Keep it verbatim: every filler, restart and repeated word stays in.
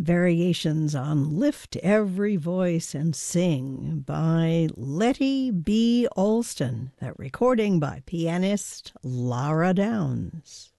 variations on Lift Every Voice and Sing by Letty B. Alston, that recording by pianist Lara Downs.